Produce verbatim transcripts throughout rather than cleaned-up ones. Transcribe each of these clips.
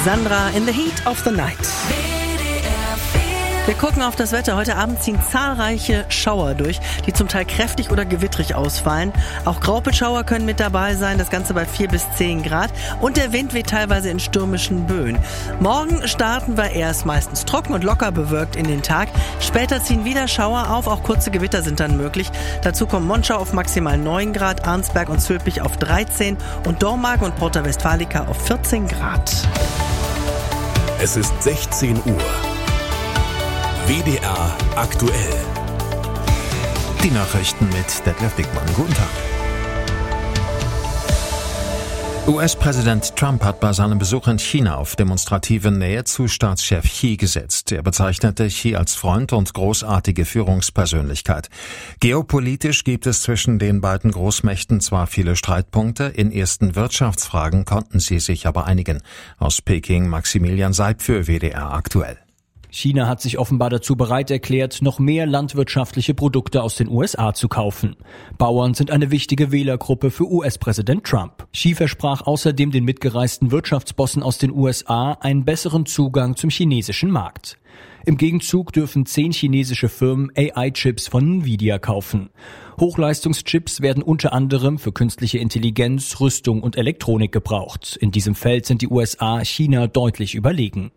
Sandra in the Heat of the Night. Wir gucken auf das Wetter. Heute Abend ziehen zahlreiche Schauer durch, die zum Teil kräftig oder gewittrig ausfallen. Auch Graupelschauer können mit dabei sein, das Ganze bei vier bis zehn Grad. Und der Wind weht teilweise in stürmischen Böen. Morgen starten wir erst meistens trocken und locker bewölkt in den Tag. Später ziehen wieder Schauer auf, auch kurze Gewitter sind dann möglich. Dazu kommen Monschau auf maximal neun Grad, Arnsberg und Zülpich auf dreizehn und Dormagen und Porta Westfalica auf vierzehn Grad. Es ist sechzehn Uhr. W D R aktuell. Die Nachrichten mit Detlef Dickmann. Guten Tag. U S-Präsident Trump hat bei seinem Besuch in China auf demonstrative Nähe zu Staatschef Xi gesetzt. Er bezeichnete Xi als Freund und großartige Führungspersönlichkeit. Geopolitisch gibt es zwischen den beiden Großmächten zwar viele Streitpunkte, in ersten Wirtschaftsfragen konnten sie sich aber einigen. Aus Peking Maximilian Seib für W D R aktuell. China hat sich offenbar dazu bereit erklärt, noch mehr landwirtschaftliche Produkte aus den U S A zu kaufen. Bauern sind eine wichtige Wählergruppe für U S-Präsident Trump. Xi versprach außerdem den mitgereisten Wirtschaftsbossen aus den U S A einen besseren Zugang zum chinesischen Markt. Im Gegenzug dürfen zehn chinesische Firmen A I-Chips von Nvidia kaufen. Hochleistungschips werden unter anderem für künstliche Intelligenz, Rüstung und Elektronik gebraucht. In diesem Feld sind die U S A China deutlich überlegen.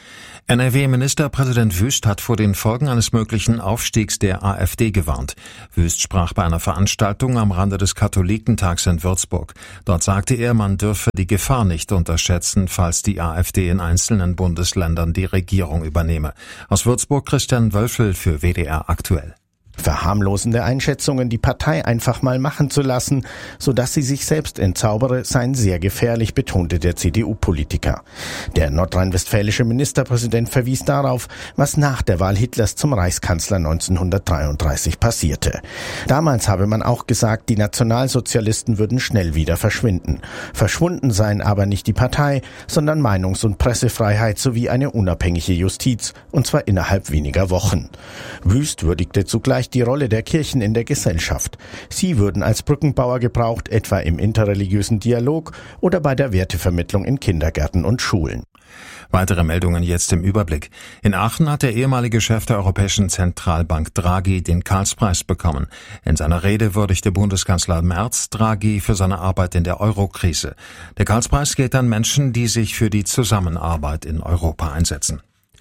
N R W-Ministerpräsident Wüst hat vor den Folgen eines möglichen Aufstiegs der AfD gewarnt. Wüst sprach bei einer Veranstaltung am Rande des Katholikentags in Würzburg. Dort sagte er, man dürfe die Gefahr nicht unterschätzen, falls die AfD in einzelnen Bundesländern die Regierung übernehme. Aus Würzburg Christian Wölfel für W D R aktuell. Verharmlosende Einschätzungen, die Partei einfach mal machen zu lassen, sodass sie sich selbst entzaubere, seien sehr gefährlich, betonte der C D U-Politiker. Der nordrhein-westfälische Ministerpräsident verwies darauf, was nach der Wahl Hitlers zum Reichskanzler neunzehnhundertdreiunddreißig passierte. Damals habe man auch gesagt, die Nationalsozialisten würden schnell wieder verschwinden. Verschwunden seien aber nicht die Partei, sondern Meinungs- und Pressefreiheit sowie eine unabhängige Justiz, und zwar innerhalb weniger Wochen. Wüst würdigte zugleich die Rolle der Kirchen in der Gesellschaft. Sie würden als Brückenbauer gebraucht, etwa im interreligiösen Dialog oder bei der Wertevermittlung in Kindergärten und Schulen. Weitere Meldungen jetzt im Überblick. In Aachen hat der ehemalige Chef der Europäischen Zentralbank Draghi den Karlspreis bekommen. In seiner Rede würdigte Bundeskanzler Merz Draghi für seine Arbeit in der Euro-Krise. Der Karlspreis geht an Menschen, die sich für die Zusammenarbeit in Europa einsetzen.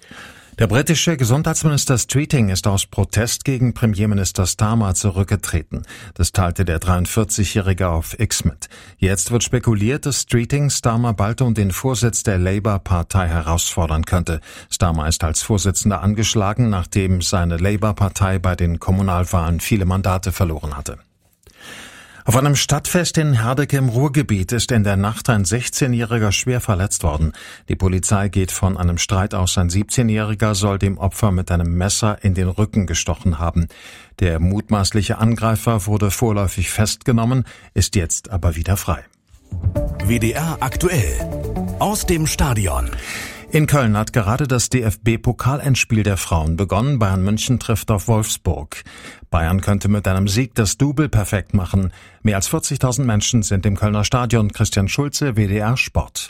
Der britische Gesundheitsminister Streeting ist aus Protest gegen Premierminister Starmer zurückgetreten. Das teilte der dreiundvierzigjährige auf X mit. Jetzt wird spekuliert, dass Streeting Starmer bald um den Vorsitz der Labour-Partei herausfordern könnte. Starmer ist als Vorsitzender angeschlagen, nachdem seine Labour-Partei bei den Kommunalwahlen viele Mandate verloren hatte. Auf einem Stadtfest in Herdecke im Ruhrgebiet ist in der Nacht ein sechzehnjähriger schwer verletzt worden. Die Polizei geht von einem Streit aus. Ein siebzehnjähriger soll dem Opfer mit einem Messer in den Rücken gestochen haben. Der mutmaßliche Angreifer wurde vorläufig festgenommen, ist jetzt aber wieder frei. W D R aktuell. Aus dem Stadion. In Köln hat gerade das D F B-Pokalendspiel der Frauen begonnen. Bayern München trifft auf Wolfsburg. Bayern könnte mit einem Sieg das Double perfekt machen. Mehr als vierzigtausend Menschen sind im Kölner Stadion. Christian Schulze, W D R Sport.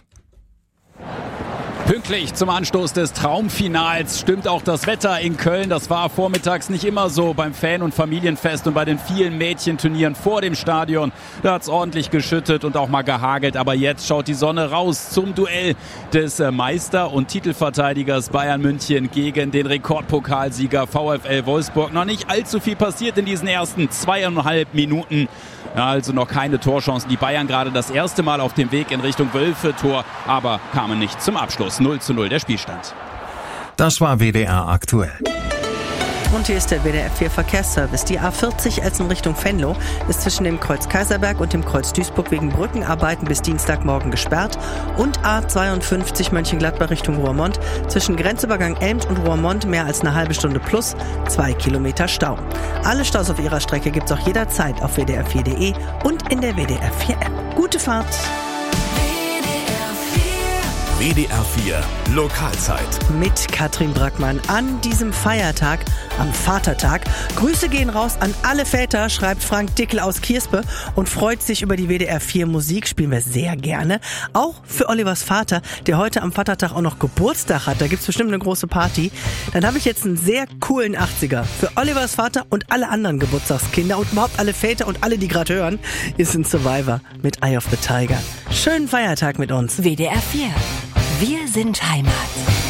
Pünktlich zum Anstoß des Traumfinals stimmt auch das Wetter in Köln. Das war vormittags nicht immer so beim Fan- und Familienfest und bei den vielen Mädchenturnieren vor dem Stadion. Da hat's ordentlich geschüttet und auch mal gehagelt. Aber jetzt schaut die Sonne raus zum Duell des Meister- und Titelverteidigers Bayern München gegen den Rekordpokalsieger VfL Wolfsburg. Noch nicht allzu viel passiert in diesen ersten zweieinhalb Minuten. Ja, also noch keine Torchancen. Die Bayern gerade das erste Mal auf dem Weg in Richtung Wölfe-Tor, aber kamen nicht zum Abschluss. null zu null der Spielstand. Das war W D R aktuell. Und hier ist der W D R vier Verkehrsservice. Die A vierzig Essen Richtung Venlo ist zwischen dem Kreuz Kaiserberg und dem Kreuz Duisburg wegen Brückenarbeiten bis Dienstagmorgen gesperrt. Und A zweiundfünfzig Mönchengladbach Richtung Roermond zwischen Grenzübergang Elmt und Roermond mehr als eine halbe Stunde plus zwei Kilometer Stau. Alle Staus auf ihrer Strecke gibt's auch jederzeit auf w d r vier punkt d e und in der W D R vier App. Gute Fahrt! W W D R vier Lokalzeit. Mit Katrin Brackmann an diesem Feiertag, am Vatertag. Grüße gehen raus an alle Väter, schreibt Frank Dickel aus Kierspe und freut sich über die W D R vier Musik. Spielen wir sehr gerne. Auch für Olivers Vater, der heute am Vatertag auch noch Geburtstag hat. Da gibt's bestimmt eine große Party. Dann habe ich jetzt einen sehr coolen achtziger. Für Olivers Vater und alle anderen Geburtstagskinder und überhaupt alle Väter und alle, die gerade hören, ist ein Survivor mit Eye of the Tiger. Schönen Feiertag mit uns. W D R vier. Wir sind Heimat.